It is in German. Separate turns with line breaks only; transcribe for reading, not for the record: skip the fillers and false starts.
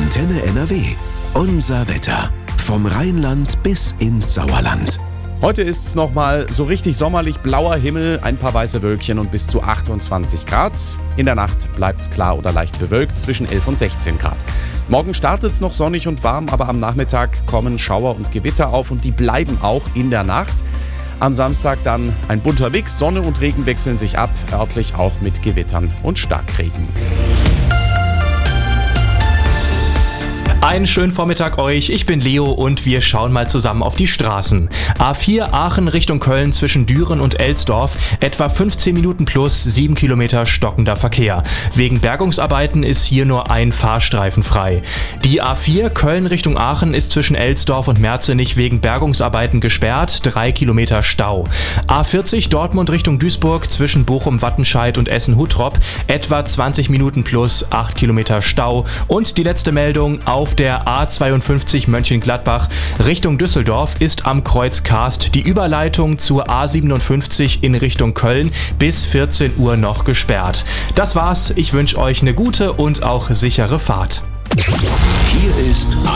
Antenne NRW. Unser Wetter. Vom Rheinland bis ins Sauerland.
Heute ist es nochmal so richtig sommerlich, blauer Himmel, ein paar weiße Wölkchen und bis zu 28 Grad. In der Nacht bleibt es klar oder leicht bewölkt, zwischen 11 und 16 Grad. Morgen startet es noch sonnig und warm, aber am Nachmittag kommen Schauer und Gewitter auf und die bleiben auch in der Nacht. Am Samstag dann ein bunter Mix, Sonne und Regen wechseln sich ab, örtlich auch mit Gewittern und Starkregen.
Einen schönen Vormittag euch, ich bin Leo und wir schauen mal zusammen auf die Straßen. A4 Aachen Richtung Köln zwischen Düren und Elsdorf, etwa 15 Minuten plus 7 Kilometer stockender Verkehr. Wegen Bergungsarbeiten ist hier nur ein Fahrstreifen frei. Die A4 Köln Richtung Aachen ist zwischen Elsdorf und Merzenich wegen Bergungsarbeiten gesperrt, 3 Kilometer Stau. A40 Dortmund Richtung Duisburg zwischen Bochum-Wattenscheid und Essen-Huttrop, etwa 20 Minuten plus 8 Kilometer Stau. Und die letzte Meldung, auf der A52 Mönchengladbach Richtung Düsseldorf ist am Kreuz Karst die Überleitung zur A57 in Richtung Köln bis 14 Uhr noch gesperrt. Das war's, ich wünsche euch eine gute und auch sichere Fahrt.
Hier ist